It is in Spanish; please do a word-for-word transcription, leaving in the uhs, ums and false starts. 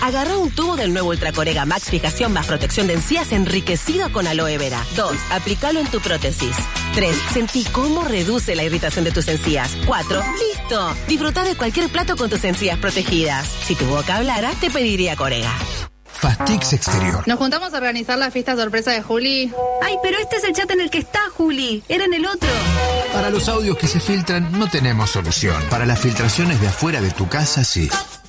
Agarrá un tubo del nuevo Ultra Corega Max Fijación más protección de encías enriquecido con aloe vera. dos. Aplicalo en tu prótesis. tres. Sentí cómo reduce la irritación de tus encías. cuatro. ¡Listo! Disfrutá de cualquier plato con tus encías protegidas. Si tu boca hablara, te pediría Corega. Fastix Exterior. Nos juntamos a organizar la fiesta sorpresa de Juli. Ay, pero este es el chat en el que está, Juli. Era en el otro. Para los audios que se filtran, no tenemos solución. Para las filtraciones de afuera de tu casa, sí.